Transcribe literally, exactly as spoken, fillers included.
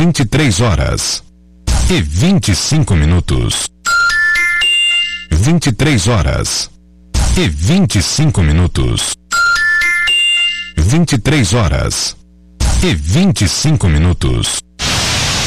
vinte e três horas e vinte e cinco minutos. vinte e três horas e vinte e cinco minutos. vinte e três horas e vinte e cinco minutos.